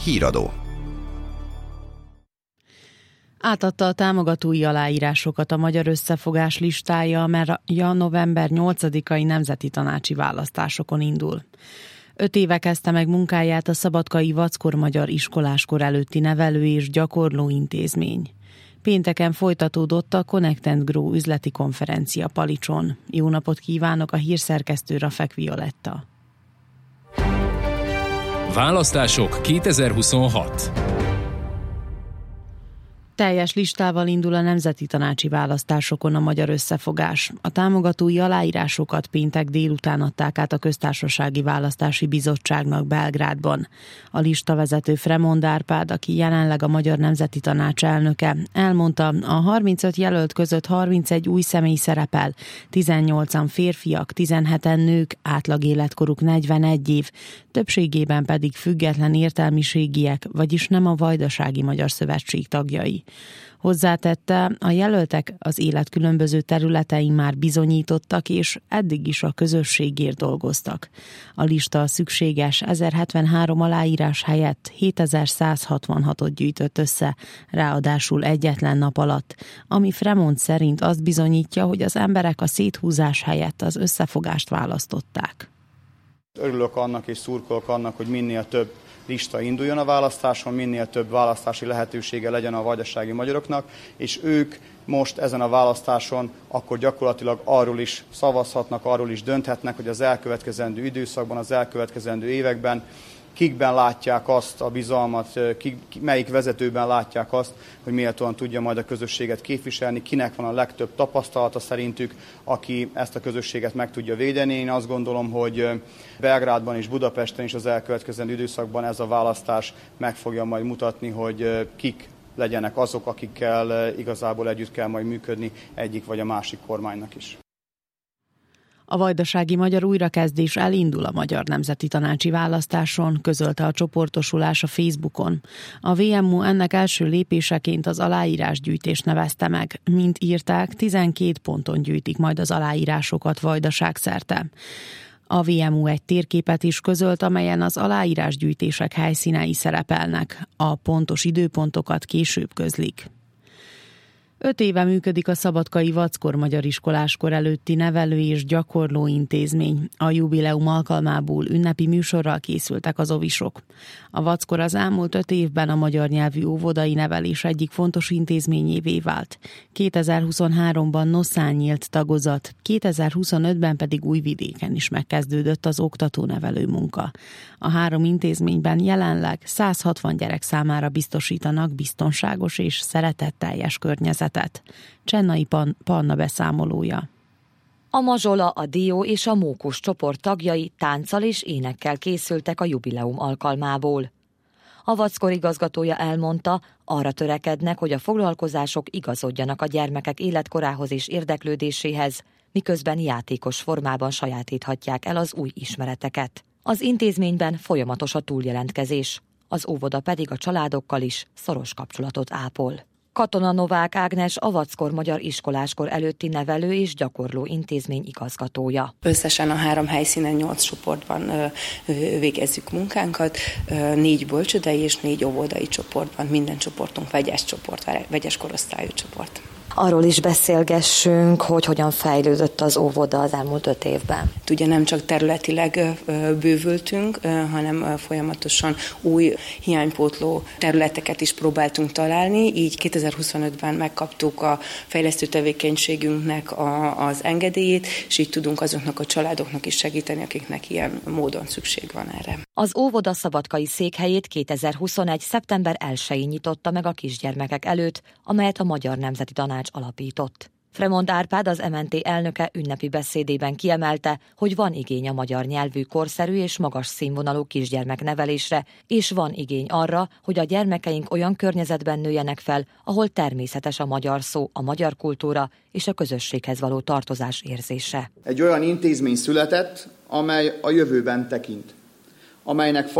Híradó. Átadta a támogatói aláírásokat a Magyar Összefogás listája, mert a november 8-ai nemzeti tanácsi választásokon indul. 5 éve kezdte meg munkáját a szabadkai Vackor Magyar Iskoláskor előtti nevelő és gyakorló intézmény. Pénteken folytatódott a Connect and Grow üzleti konferencia Palicson. Jó napot kívánok, a hírszerkesztő Rafek Violetta. Választások 2026. Teljes listával indul a nemzeti tanácsi választásokon a Magyar Összefogás. A támogatói aláírásokat péntek délután adták át a Köztársasági Választási Bizottságnak Belgrádban. A listavezető Fremond Árpád, aki jelenleg a Magyar Nemzeti Tanács elnöke, elmondta, a 35 jelölt között 31 új személy szerepel, 18-an férfiak, 17-en nők, átlag életkoruk 41 év, többségében pedig független értelmiségiek, vagyis nem a Vajdasági Magyar Szövetség tagjai. Hozzátette, a jelöltek az élet különböző területein már bizonyítottak, és eddig is a közösségért dolgoztak. A lista szükséges 1073 aláírás helyett 7166-ot gyűjtött össze, ráadásul egyetlen nap alatt, ami Fremond szerint azt bizonyítja, hogy az emberek a széthúzás helyett az összefogást választották. Örülök annak és szurkolok annak, hogy minél több lista induljon a választáson, minél több választási lehetősége legyen a vajdasági magyaroknak, és ők most ezen a választáson akkor gyakorlatilag arról is szavazhatnak, arról is dönthetnek, hogy az elkövetkezendő időszakban, az elkövetkezendő években kikben látják azt a bizalmat, melyik vezetőben látják azt, hogy méltóan tudja majd a közösséget képviselni, kinek van a legtöbb tapasztalata szerintük, aki ezt a közösséget meg tudja védeni. Én azt gondolom, hogy Belgrádban és Budapesten is az elkövetkezendő időszakban ez a választás meg fogja majd mutatni, hogy kik legyenek azok, akikkel igazából együtt kell majd működni egyik vagy a másik kormánynak is. A vajdasági magyar újrakezdés elindul a Magyar Nemzeti Tanácsi Választáson, közölte a csoportosulás a Facebookon. A VMU ennek első lépéseként az aláírásgyűjtést nevezte meg. Mint írták, 12 ponton gyűjtik majd az aláírásokat vajdaságszerte. A VMU egy térképet is közölt, amelyen az aláírásgyűjtések helyszínei szerepelnek. A pontos időpontokat később közlik. 5 éve működik a szabadkai Vackor Magyar Iskoláskor előtti nevelő és gyakorló intézmény. A jubileum alkalmából ünnepi műsorral készültek az ovisok. A Vackor az elmúlt 5 évben a magyar nyelvű óvodai nevelés egyik fontos intézményévé vált. 2023-ban Noszán nyílt tagozat, 2025-ben pedig Újvidéken is megkezdődött az oktató-nevelő munka. A 3 intézményben jelenleg 160 gyerek számára biztosítanak biztonságos és szeretetteljes környezetet. Csennai Panna beszámolója. A Mazsola, a Dió és a Mókus csoport tagjai tánccal és énekkel készültek a jubileum alkalmából. A Vackor igazgatója elmondta, arra törekednek, hogy a foglalkozások igazodjanak a gyermekek életkorához és érdeklődéséhez, miközben játékos formában sajátíthatják el az új ismereteket. Az intézményben folyamatos a túljelentkezés, az óvoda pedig a családokkal is szoros kapcsolatot ápol. Katona Novák Ágnes, a Vackor Magyar Iskoláskor előtti nevelő és gyakorló intézmény igazgatója. Összesen a 3 helyszínen 8 csoportban végezzük munkánkat, 4 bölcsődei és 4 óvodai csoportban. Minden csoportunk vegyes csoport, vegyes korosztályú csoport. Arról is beszélgessünk, hogy hogyan fejlődött az óvoda az elmúlt 5 évben. Ugye nem csak területileg bővültünk, hanem folyamatosan új hiánypótló területeket is próbáltunk találni, így 2025-ben megkaptuk a fejlesztő tevékenységünknek az engedélyét, és így tudunk azoknak a családoknak is segíteni, akiknek ilyen módon szükség van erre. Az óvoda szabadkai székhelyét 2021. szeptember 1-én nyitotta meg a kisgyermekek előtt, amelyet a Magyar Nemzeti Tanács alapított. Fremond Árpád, az MNT elnöke ünnepi beszédében kiemelte, hogy van igény a magyar nyelvű, korszerű és magas színvonalú kisgyermeknevelésre, és van igény arra, hogy a gyermekeink olyan környezetben nőjenek fel, ahol természetes a magyar szó, a magyar kultúra és a közösséghez való tartozás érzése. Egy olyan intézmény született, amely a jövőben tekint, amelynek